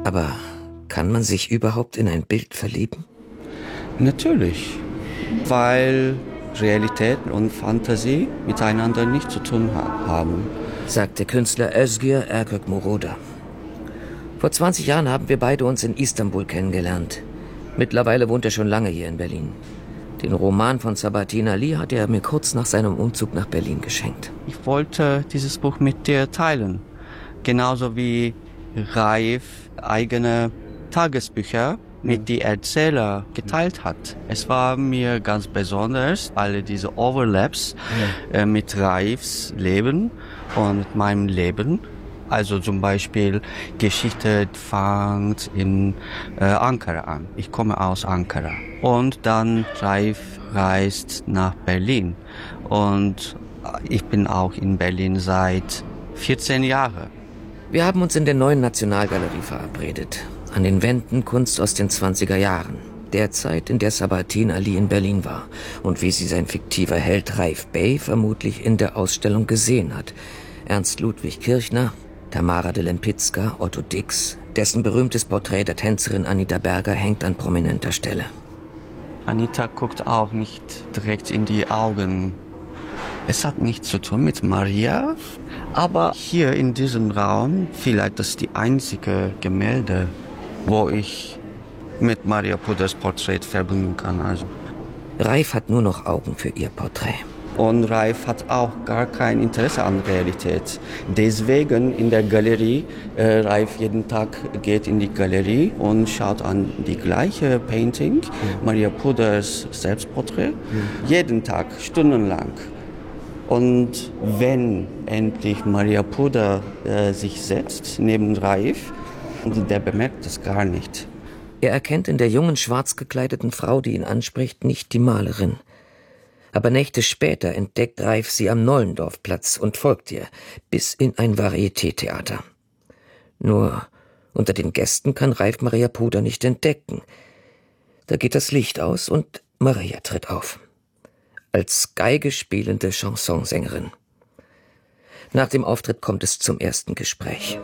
Aber kann man sich überhaupt in ein Bild verlieben? Natürlich, weil Realität und Fantasie miteinander nichts zu tun haben, sagt der Künstler Özgür Erkök Moroder. Vor 20 Jahren haben wir beide uns in Istanbul kennengelernt. Mittlerweile wohnt er schon lange hier in Berlin. Den Roman von Sabahattin Ali hat er mir kurz nach seinem Umzug nach Berlin geschenkt. Ich wollte dieses Buch mit dir teilen. Genauso wie Raif eigene Tagesbücher mit die Erzähler geteilt hat. Es war mir ganz besonders, alle diese Overlaps mit Raifs Leben und mit meinem Leben. Also zum Beispiel Geschichte fängt in Ankara an. Ich komme aus Ankara. Und dann Raif reist nach Berlin. Und ich bin auch in Berlin seit 14 Jahren. Wir haben uns in der Neuen Nationalgalerie verabredet. An den Wänden Kunst aus den 20er Jahren. Der Zeit, in der Sabahattin Ali in Berlin war. Und wie sie sein fiktiver Held Raif Bey vermutlich in der Ausstellung gesehen hat. Ernst Ludwig Kirchner, Tamara de Lempicka, Otto Dix. Dessen berühmtes Porträt der Tänzerin Anita Berger hängt an prominenter Stelle. Anita guckt auch nicht direkt in die Augen. Es hat nichts zu tun mit Maria, aber hier in diesem Raum vielleicht das ist die einzige Gemälde, wo ich mit Maria Puders Porträt verbinden kann. Also. Raif hat nur noch Augen für ihr Porträt. Und Raif hat auch gar kein Interesse an Realität. Deswegen in der Galerie, Raif jeden Tag geht in die Galerie und schaut an die gleiche Painting, Maria Puders Selbstporträt, jeden Tag, stundenlang. Und wenn endlich Maria Puder sich setzt neben Raif, der bemerkt das gar nicht. Er erkennt in der jungen, schwarz gekleideten Frau, die ihn anspricht, nicht die Malerin. Aber Nächte später entdeckt Raif sie am Nollendorfplatz und folgt ihr, bis in ein Varieté-Theater. Nur unter den Gästen kann Raif Maria Puder nicht entdecken. Da geht das Licht aus und Maria tritt auf. Als Geige spielende Chansonsängerin. Nach dem Auftritt kommt es zum ersten Gespräch.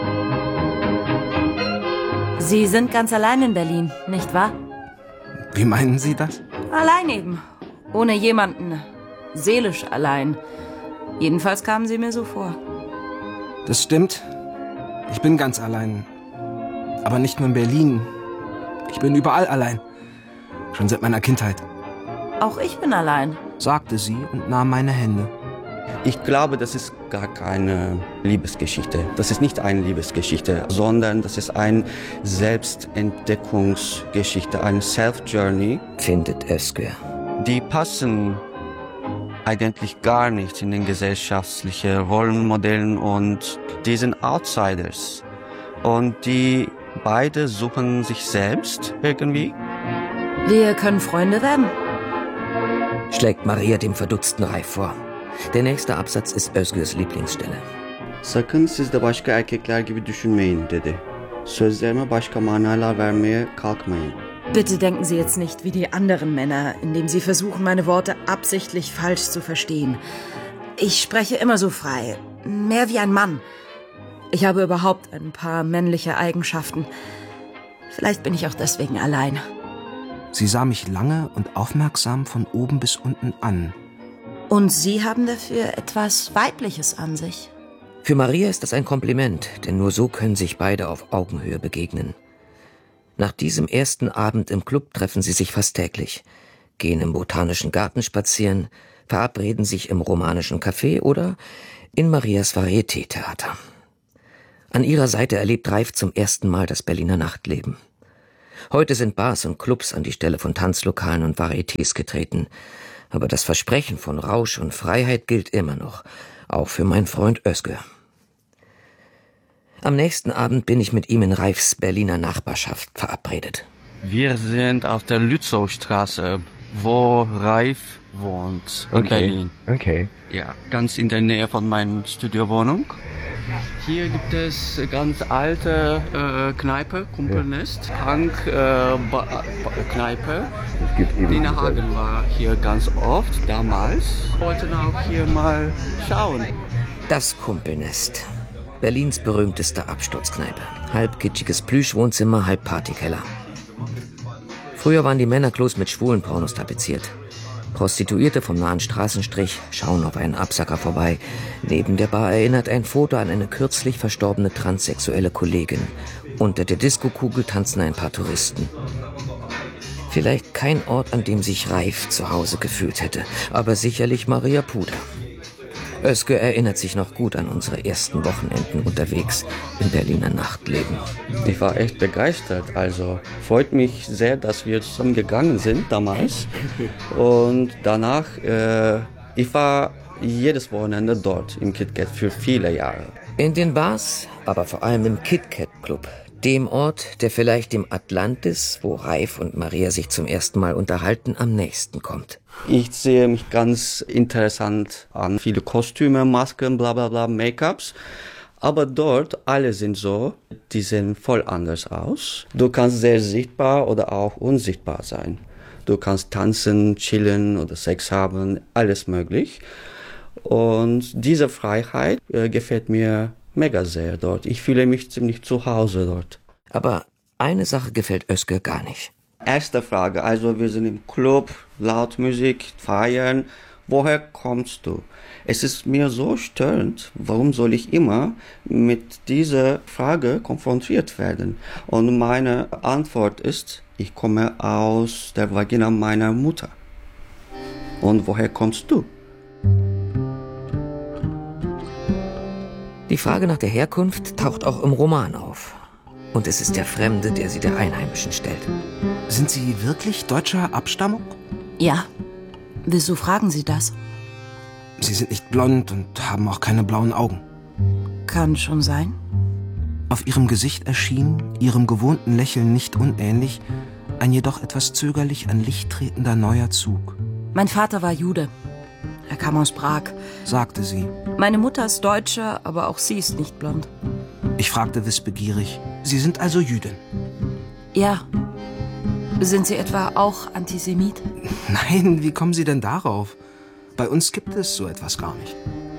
Sie sind ganz allein in Berlin, nicht wahr? Wie meinen Sie das? Allein eben. Ohne jemanden. Seelisch allein. Jedenfalls kamen Sie mir so vor. Das stimmt. Ich bin ganz allein. Aber nicht nur in Berlin. Ich bin überall allein. Schon seit meiner Kindheit. Auch ich bin allein, sagte sie und nahm meine Hände. Ich glaube, das ist gar keine Liebesgeschichte. Das ist nicht eine Liebesgeschichte, sondern das ist eine Selbstentdeckungsgeschichte, eine Self-Journey. Findet Özgür. Die passen eigentlich gar nicht in den gesellschaftlichen Rollenmodellen und die sind Outsiders. Und die beide suchen sich selbst irgendwie. Wir können Freunde werden, schlägt Maria dem verdutzten Raif vor. Der nächste Absatz ist Özgür's Lieblingsstelle. Sakın siz de başka erkekler gibi düşünmeyin dedi. Sözlerime başka manalar vermeye kalkmayın. Bitte denken Sie jetzt nicht wie die anderen Männer, indem Sie versuchen, meine Worte absichtlich falsch zu verstehen. Ich spreche immer so frei, mehr wie ein Mann. Ich habe überhaupt ein paar männliche Eigenschaften. Vielleicht bin ich auch deswegen allein. Sie sah mich lange und aufmerksam von oben bis unten an. Und Sie haben dafür etwas Weibliches an sich. Für Maria ist das ein Kompliment, denn nur so können sich beide auf Augenhöhe begegnen. Nach diesem ersten Abend im Club treffen sie sich fast täglich, gehen im Botanischen Garten spazieren, verabreden sich im Romanischen Café oder in Marias Varieté-Theater. An ihrer Seite erlebt Raif zum ersten Mal das Berliner Nachtleben. Heute sind Bars und Clubs an die Stelle von Tanzlokalen und Varietés getreten. Aber das Versprechen von Rausch und Freiheit gilt immer noch, auch für meinen Freund Özgür. Am nächsten Abend bin ich mit ihm in Raifs Berliner Nachbarschaft verabredet. Wir sind auf der Lützowstraße, wo Raif wohnt in Berlin. Okay. Ja, ganz in der Nähe von meiner Studiowohnung. Hier gibt es ganz alte Kneipe, Kumpelnest, Punk-Kneipe. Dina Hagen war hier ganz oft damals. Wir wollten auch hier mal schauen. Das Kumpelnest. Berlins berühmteste Absturzkneipe. Halb kitschiges Plüschwohnzimmer, halb Partykeller. Früher waren die Männerklos mit schwulen Pornos tapeziert. Prostituierte vom nahen Straßenstrich schauen auf einen Absacker vorbei. Neben der Bar erinnert ein Foto an eine kürzlich verstorbene transsexuelle Kollegin. Unter der Diskokugel tanzen ein paar Touristen. Vielleicht kein Ort, an dem sich Raif zu Hause gefühlt hätte, aber sicherlich Maria Puder. Özge erinnert sich noch gut an unsere ersten Wochenenden unterwegs im Berliner Nachtleben. Ich war echt begeistert, also freut mich sehr, dass wir zusammen gegangen sind damals. Und danach, ich war jedes Wochenende dort im KitKat für viele Jahre. In den Bars, aber vor allem im KitKat Club. Dem Ort, der vielleicht dem Atlantis, wo Raif und Maria sich zum ersten Mal unterhalten, am nächsten kommt. Ich sehe mich ganz interessant an. Viele Kostüme, Masken, bla bla bla, Make-ups. Aber dort, alle sind so, die sehen voll anders aus. Du kannst sehr sichtbar oder auch unsichtbar sein. Du kannst tanzen, chillen oder Sex haben, alles möglich. Und diese Freiheit gefällt mir mega sehr dort. Ich fühle mich ziemlich zu Hause dort. Aber eine Sache gefällt Özge gar nicht. Erste Frage, also wir sind im Club, laut Musik, feiern. Woher kommst du? Es ist mir so störend, warum soll ich immer mit dieser Frage konfrontiert werden? Und meine Antwort ist, ich komme aus der Vagina meiner Mutter. Und woher kommst du? Die Frage nach der Herkunft taucht auch im Roman auf. Und es ist der Fremde, der sie der Einheimischen stellt. Sind Sie wirklich deutscher Abstammung? Ja. Wieso fragen Sie das? Sie sind nicht blond und haben auch keine blauen Augen. Kann schon sein. Auf Ihrem Gesicht erschien, Ihrem gewohnten Lächeln nicht unähnlich, ein jedoch etwas zögerlich an Licht tretender neuer Zug. Mein Vater war Jude. Er kam aus Prag, sagte sie. Meine Mutter ist Deutsche, aber auch sie ist nicht blond. Ich fragte wissbegierig, Sie sind also Jüdin? Ja. Sind Sie etwa auch Antisemit? Nein, wie kommen Sie denn darauf? Bei uns gibt es so etwas gar nicht.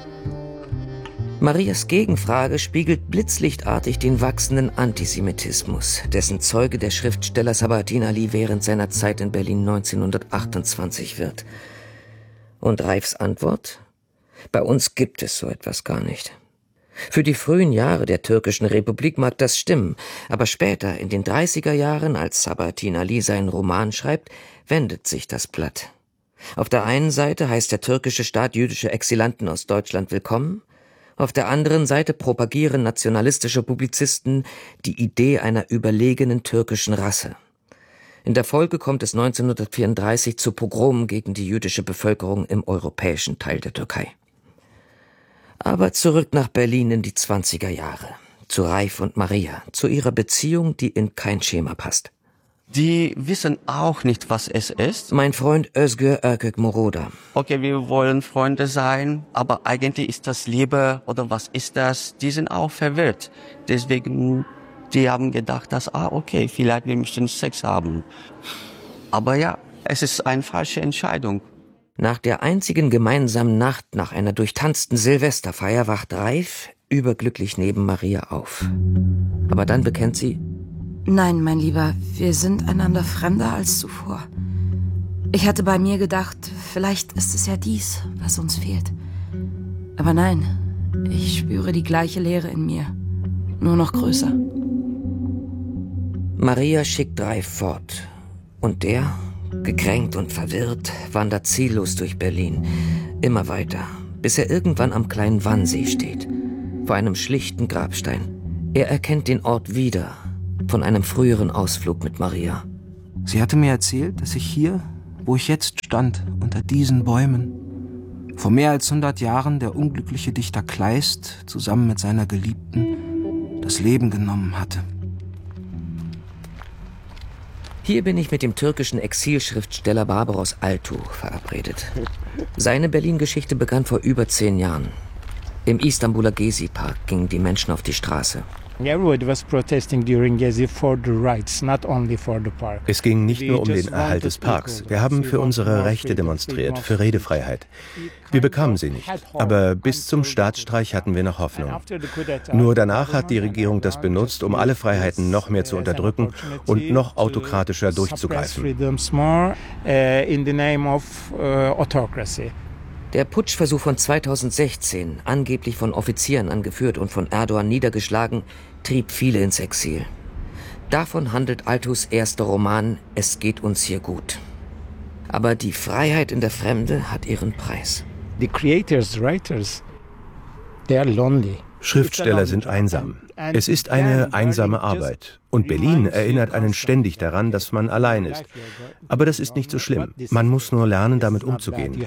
Marias Gegenfrage spiegelt blitzlichtartig den wachsenden Antisemitismus, dessen Zeuge der Schriftsteller Sabahattin Ali während seiner Zeit in Berlin 1928 wird. Und Raifs Antwort? Bei uns gibt es so etwas gar nicht. Für die frühen Jahre der türkischen Republik mag das stimmen, aber später, in den 30er Jahren, als Sabahattin Ali seinen Roman schreibt, wendet sich das Blatt. Auf der einen Seite heißt der türkische Staat jüdische Exilanten aus Deutschland willkommen, auf der anderen Seite propagieren nationalistische Publizisten die Idee einer überlegenen türkischen Rasse. In der Folge kommt es 1934 zu Pogromen gegen die jüdische Bevölkerung im europäischen Teil der Türkei. Aber zurück nach Berlin in die 20er Jahre, zu Raif und Maria, zu ihrer Beziehung, die in kein Schema passt. Die wissen auch nicht, was es ist. Mein Freund Özge Erkek Moroda. Okay, wir wollen Freunde sein, aber eigentlich ist das Liebe oder was ist das? Die sind auch verwirrt. Deswegen, die haben gedacht, dass, okay, vielleicht wir möchten Sex haben. Aber ja, es ist eine falsche Entscheidung. Nach der einzigen gemeinsamen Nacht nach einer durchtanzten Silvesterfeier wacht Raif überglücklich neben Maria auf. Aber dann bekennt sie: Nein, mein Lieber, wir sind einander fremder als zuvor. Ich hatte bei mir gedacht, vielleicht ist es ja dies, was uns fehlt. Aber nein, ich spüre die gleiche Leere in mir, nur noch größer. Maria schickt Raif fort. Und der, gekränkt und verwirrt, wandert ziellos durch Berlin, immer weiter, bis er irgendwann am kleinen Wannsee steht, vor einem schlichten Grabstein. Er erkennt den Ort wieder, von einem früheren Ausflug mit Maria. Sie hatte mir erzählt, dass ich hier, wo ich jetzt stand, unter diesen Bäumen, vor mehr als 100 Jahren der unglückliche Dichter Kleist zusammen mit seiner Geliebten das Leben genommen hatte. Hier bin ich mit dem türkischen Exilschriftsteller Barbaros Altu verabredet. Seine Berlin-Geschichte begann vor über 10 Jahren. Im Istanbuler Gezi-Park gingen die Menschen auf die Straße. Es ging nicht nur um den Erhalt des Parks. Wir haben für unsere Rechte demonstriert, für Redefreiheit. Wir bekamen sie nicht. Aber bis zum Staatsstreich hatten wir noch Hoffnung. Nur danach hat die Regierung das benutzt, um alle Freiheiten noch mehr zu unterdrücken und noch autokratischer durchzugreifen. Der Putschversuch von 2016, angeblich von Offizieren angeführt und von Erdogan niedergeschlagen, trieb viele ins Exil. Davon handelt Altus erster Roman »Es geht uns hier gut«. Aber die Freiheit in der Fremde hat ihren Preis. Schriftsteller sind einsam. Es ist eine einsame Arbeit. Und Berlin erinnert einen ständig daran, dass man allein ist. Aber das ist nicht so schlimm. Man muss nur lernen, damit umzugehen.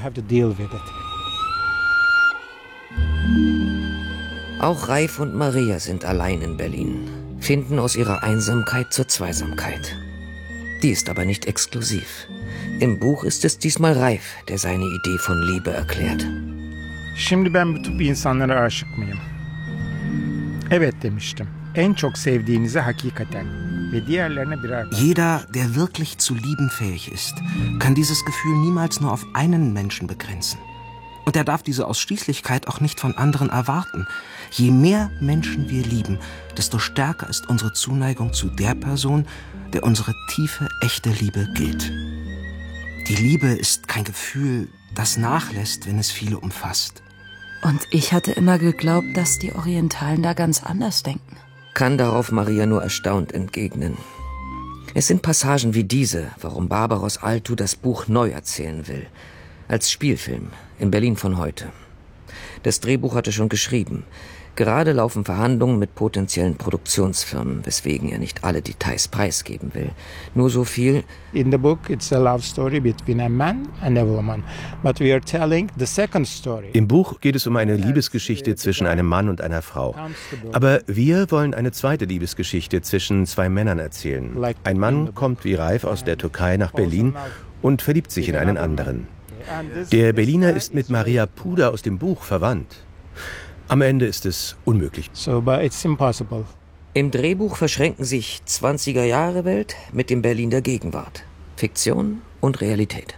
Auch Raif und Maria sind allein in Berlin, finden aus ihrer Einsamkeit zur Zweisamkeit. Die ist aber nicht exklusiv. Im Buch ist es diesmal Raif, der seine Idee von Liebe erklärt. Şimdi ben bu tip insanlara aşık mıyım? Evet demiştim. En çok sevdiğinize hakikaten ve diğerlerine birer. Jeder, der wirklich zu lieben fähig ist, kann dieses Gefühl niemals nur auf einen Menschen begrenzen. Und er darf diese Ausschließlichkeit auch nicht von anderen erwarten. Je mehr Menschen wir lieben, desto stärker ist unsere Zuneigung zu der Person, der unsere tiefe, echte Liebe gilt. Die Liebe ist kein Gefühl, das nachlässt, wenn es viele umfasst. Und ich hatte immer geglaubt, dass die Orientalen da ganz anders denken. Kann darauf Maria nur erstaunt entgegnen. Es sind Passagen wie diese, warum Barbaros Altu das Buch neu erzählen will. Als Spielfilm, in Berlin von heute. Das Drehbuch hatte schon geschrieben. Gerade laufen Verhandlungen mit potenziellen Produktionsfirmen, weswegen er nicht alle Details preisgeben will. Nur so viel: In the book it's a love story between a man and a woman, but we are telling the second story. Im Buch geht es um eine Liebesgeschichte zwischen einem Mann und einer Frau. Aber wir wollen eine zweite Liebesgeschichte zwischen zwei Männern erzählen. Ein Mann kommt wie Raif aus der Türkei nach Berlin und verliebt sich in einen anderen. Der Berliner ist mit Maria Puder aus dem Buch verwandt. Am Ende ist es unmöglich. But it's impossible. Im Drehbuch verschränken sich 20er-Jahre-Welt mit dem Berlin der Gegenwart. Fiktion und Realität.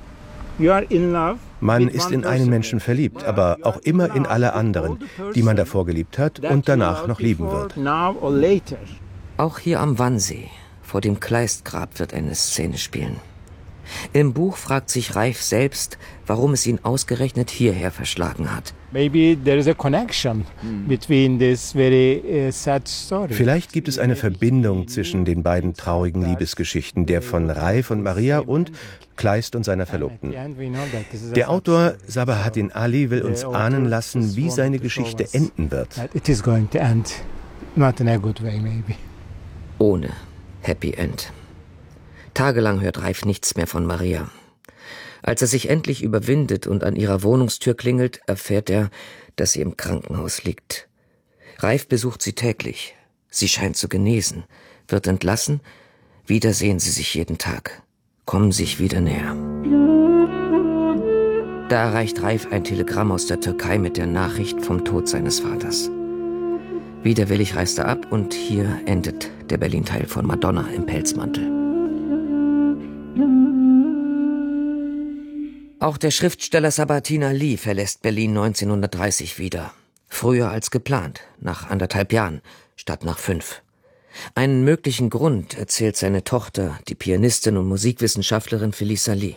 Man ist in einen Menschen verliebt, aber auch immer in alle anderen, die man davor geliebt hat und danach noch lieben wird. Auch hier am Wannsee, vor dem Kleistgrab, wird eine Szene spielen. Im Buch fragt sich Raif selbst, warum es ihn ausgerechnet hierher verschlagen hat. Vielleicht gibt es eine Verbindung zwischen den beiden traurigen Liebesgeschichten, der von Raif und Maria und Kleist und seiner Verlobten. Der Autor Sabahattin Ali will uns ahnen lassen, wie seine Geschichte enden wird. Ohne Happy End. Tagelang hört Raif nichts mehr von Maria. Als er sich endlich überwindet und an ihrer Wohnungstür klingelt, erfährt er, dass sie im Krankenhaus liegt. Raif besucht sie täglich. Sie scheint zu genesen, wird entlassen. Wieder sehen sie sich jeden Tag, kommen sich wieder näher. Da erreicht Raif ein Telegramm aus der Türkei mit der Nachricht vom Tod seines Vaters. Widerwillig reist er ab und hier endet der Berlin-Teil von Madonna im Pelzmantel. Auch der Schriftsteller Sabahattin Ali verlässt Berlin 1930 wieder. Früher als geplant, nach 1,5 Jahren, statt nach 5. Einen möglichen Grund erzählt seine Tochter, die Pianistin und Musikwissenschaftlerin Felice Ali.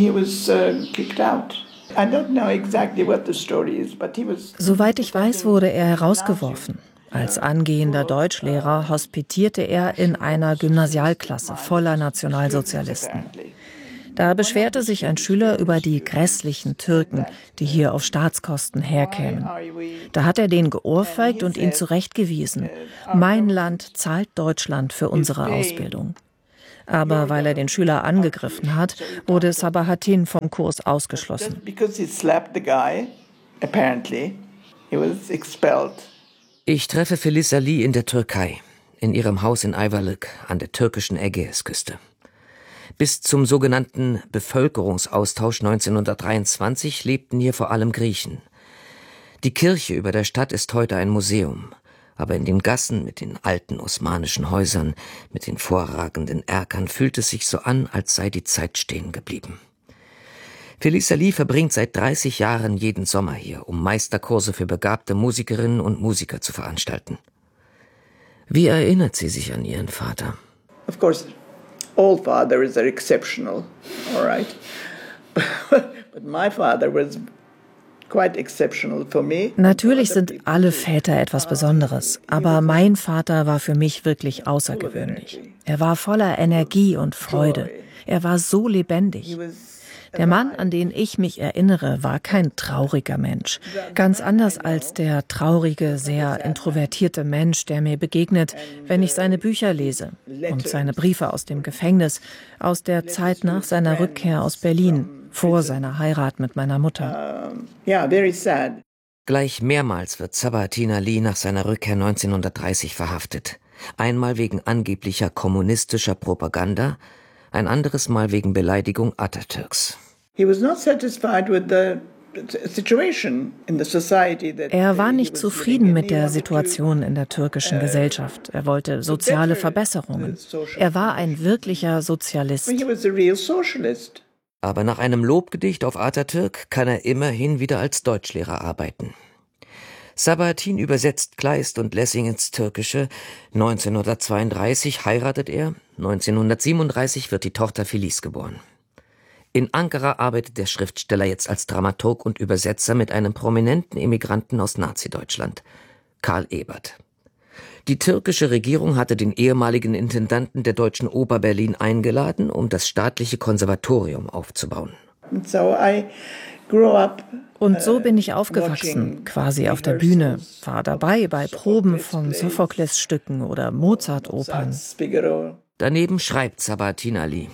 Soweit ich weiß, wurde er herausgeworfen. Als angehender Deutschlehrer hospitierte er in einer Gymnasialklasse voller Nationalsozialisten. Da beschwerte sich ein Schüler über die grässlichen Türken, die hier auf Staatskosten herkämen. Da hat er den geohrfeigt und ihn zurechtgewiesen. Mein Land zahlt Deutschland für unsere Ausbildung. Aber weil er den Schüler angegriffen hat, wurde Sabahattin vom Kurs ausgeschlossen. Ich treffe Felice Ali in der Türkei, in ihrem Haus in Ayvalık an der türkischen Ägäisküste. Bis zum sogenannten Bevölkerungsaustausch 1923 lebten hier vor allem Griechen. Die Kirche über der Stadt ist heute ein Museum. Aber in den Gassen mit den alten osmanischen Häusern, mit den vorragenden Erkern fühlt es sich so an, als sei die Zeit stehen geblieben. Felice Ali verbringt seit 30 Jahren jeden Sommer hier, um Meisterkurse für begabte Musikerinnen und Musiker zu veranstalten. Wie erinnert sie sich an ihren Vater? Of course, all fathers are exceptional, all right? But my father was quite exceptional for me. Natürlich sind alle Väter etwas Besonderes, aber mein Vater war für mich wirklich außergewöhnlich. Er war voller Energie und Freude. Er war so lebendig. Der Mann, an den ich mich erinnere, war kein trauriger Mensch. Ganz anders als der traurige, sehr introvertierte Mensch, der mir begegnet, wenn ich seine Bücher lese und seine Briefe aus dem Gefängnis, aus der Zeit nach seiner Rückkehr aus Berlin, vor seiner Heirat mit meiner Mutter. Gleich mehrmals wird Sabahattin Ali nach seiner Rückkehr 1930 verhaftet. Einmal wegen angeblicher kommunistischer Propaganda, ein anderes Mal wegen Beleidigung Atatürks. Er war nicht zufrieden mit der Situation in der türkischen Gesellschaft. Er wollte soziale Verbesserungen. Er war ein wirklicher Sozialist. Aber nach einem Lobgedicht auf Atatürk kann er immerhin wieder als Deutschlehrer arbeiten. Sabahattin übersetzt Kleist und Lessing ins Türkische. 1932 heiratet er. 1937 wird die Tochter Felice geboren. In Ankara arbeitet der Schriftsteller jetzt als Dramaturg und Übersetzer mit einem prominenten Emigranten aus Nazi-Deutschland, Karl Ebert. Die türkische Regierung hatte den ehemaligen Intendanten der Deutschen Oper Berlin eingeladen, um das staatliche Konservatorium aufzubauen. Und so bin ich aufgewachsen, quasi auf der Bühne, war dabei bei Proben von Sophokles-Stücken oder Mozart-Opern. Daneben schreibt Sabahattin Ali.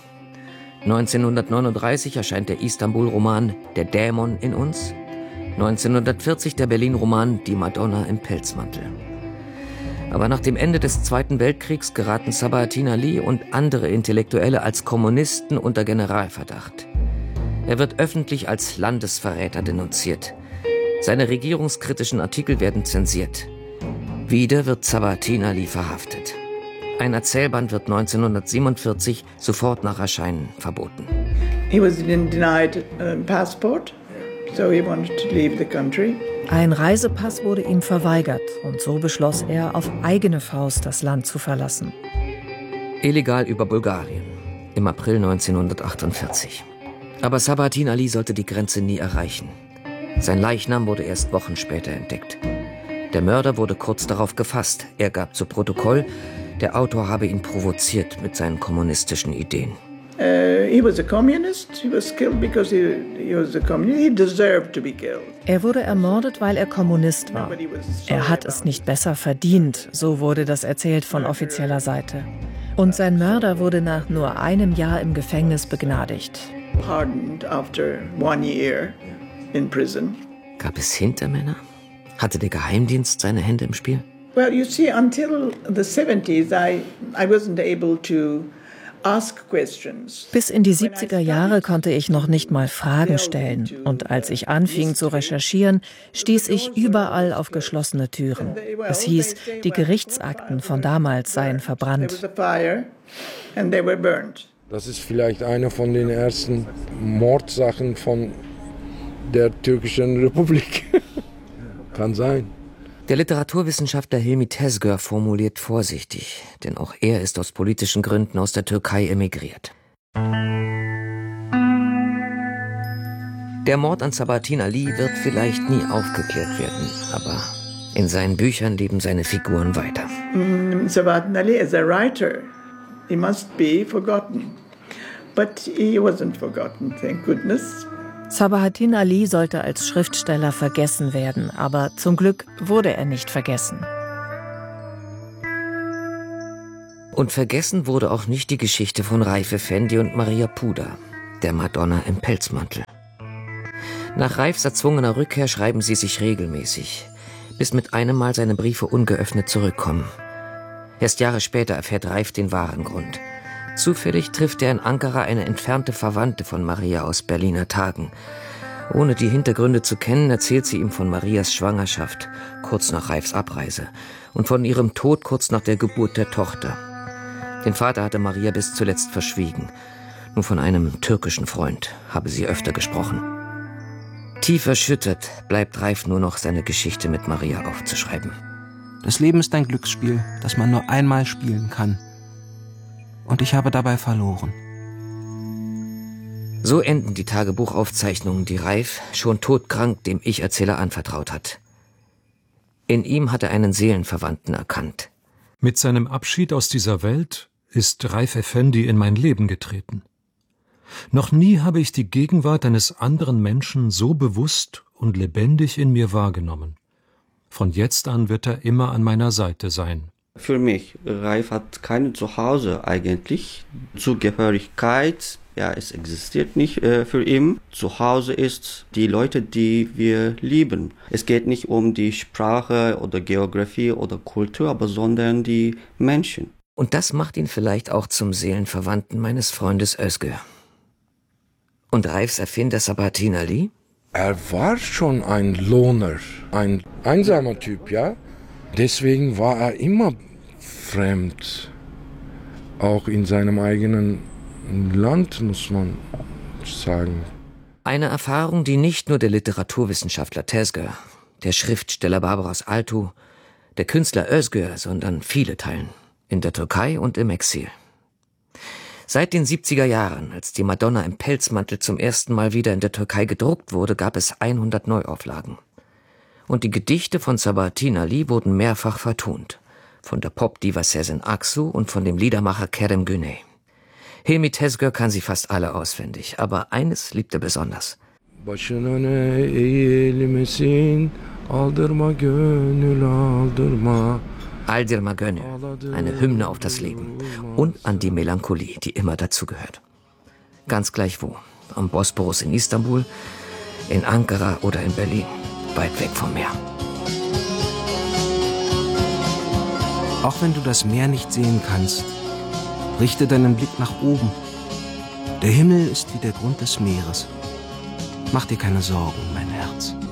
1939 erscheint der Istanbul-Roman Der Dämon in uns, 1940 der Berlin-Roman Die Madonna im Pelzmantel. Aber nach dem Ende des Zweiten Weltkriegs geraten Sabahattin Ali und andere Intellektuelle als Kommunisten unter Generalverdacht. Er wird öffentlich als Landesverräter denunziert. Seine regierungskritischen Artikel werden zensiert. Wieder wird Sabahattin Ali verhaftet. Ein Erzählband wird 1947 sofort nach Erscheinen verboten. He was denied a passport, so he wanted to leave the country. Ein Reisepass wurde ihm verweigert und so beschloss er, auf eigene Faust das Land zu verlassen. Illegal über Bulgarien, im April 1948. Aber Sabahattin Ali sollte die Grenze nie erreichen. Sein Leichnam wurde erst Wochen später entdeckt. Der Mörder wurde kurz darauf gefasst. Er gab zu Protokoll, der Autor habe ihn provoziert mit seinen kommunistischen Ideen. He was a communist. He was killed because he was a communist. He deserved to be killed. Er wurde ermordet, weil er Kommunist war. Er hat es nicht besser verdient, so wurde das erzählt von offizieller Seite. Und sein Mörder wurde nach nur einem Jahr im Gefängnis begnadigt. Pardoned after 1 year in prison. Gab es Hintermänner? Hatte der Geheimdienst seine Hände im Spiel? Well, you see, until the 70s, I wasn't able to ask questions. Bis in die 70er Jahre konnte ich noch nicht mal Fragen stellen. Und als ich anfing zu recherchieren, stieß ich überall auf geschlossene Türen. Es hieß, die Gerichtsakten von damals seien verbrannt. Das ist vielleicht eine von den ersten Mordsachen von der türkischen Republik. Kann sein. Der Literaturwissenschaftler Hilmi Tezgör formuliert vorsichtig, denn auch er ist aus politischen Gründen aus der Türkei emigriert. Der Mord an Sabahattin Ali wird vielleicht nie aufgeklärt werden, aber in seinen Büchern leben seine Figuren weiter. Sabahattin Ali is a writer. He must be forgotten. But he wasn't forgotten, thank goodness. Sabahattin Ali sollte als Schriftsteller vergessen werden, aber zum Glück wurde er nicht vergessen. Und vergessen wurde auch nicht die Geschichte von Raif Effendi und Maria Puder, der Madonna im Pelzmantel. Nach Raifs erzwungener Rückkehr schreiben sie sich regelmäßig, bis mit einem Mal seine Briefe ungeöffnet zurückkommen. Erst Jahre später erfährt Raif den wahren Grund. Zufällig trifft er in Ankara eine entfernte Verwandte von Maria aus Berliner Tagen. Ohne die Hintergründe zu kennen, erzählt sie ihm von Marias Schwangerschaft, kurz nach Raifs Abreise, und von ihrem Tod kurz nach der Geburt der Tochter. Den Vater hatte Maria bis zuletzt verschwiegen. Nur von einem türkischen Freund habe sie öfter gesprochen. Tief erschüttert bleibt Raif nur noch, seine Geschichte mit Maria aufzuschreiben. Das Leben ist ein Glücksspiel, das man nur einmal spielen kann. Und ich habe dabei verloren. So enden die Tagebuchaufzeichnungen, die Raif, schon todkrank, dem Ich-Erzähler anvertraut hat. In ihm hat er einen Seelenverwandten erkannt. Mit seinem Abschied aus dieser Welt ist Raif Effendi in mein Leben getreten. Noch nie habe ich die Gegenwart eines anderen Menschen so bewusst und lebendig in mir wahrgenommen. Von jetzt an wird er immer an meiner Seite sein. Für mich, Raif hat kein Zuhause eigentlich. Zugehörigkeit, ja, es existiert nicht für ihn. Zuhause ist die Leute, die wir lieben. Es geht nicht um die Sprache oder Geografie oder Kultur, aber sondern die Menschen. Und das macht ihn vielleicht auch zum Seelenverwandten meines Freundes Özgür. Und Raifs Erfinder Sabahattin Ali? Er war schon ein Loner, ein einsamer Typ, ja. Deswegen war er immer fremd. Auch in seinem eigenen Land, muss man sagen. Eine Erfahrung, die nicht nur der Literaturwissenschaftler Tezgür, der Schriftsteller Barbaros Altu, der Künstler Özgür, sondern viele teilen. In der Türkei und im Exil. Seit den 70er Jahren, als die Madonna im Pelzmantel zum ersten Mal wieder in der Türkei gedruckt wurde, gab es 100 Neuauflagen. Und die Gedichte von Sabahattin Ali wurden mehrfach vertont. Von der Popdiva Sezen Aksu und von dem Liedermacher Kerem Güney. Hilmi Tezgür kann sie fast alle auswendig, aber eines liebt er besonders. Başına ne eğilmesin, aldırma gönül aldırma. Aldırma Gönül, eine Hymne auf das Leben und an die Melancholie, die immer dazugehört. Ganz gleich wo, am Bosporus in Istanbul, in Ankara oder in Berlin, weit weg vom Meer. Auch wenn du das Meer nicht sehen kannst, richte deinen Blick nach oben. Der Himmel ist wie der Grund des Meeres. Mach dir keine Sorgen, mein Herz.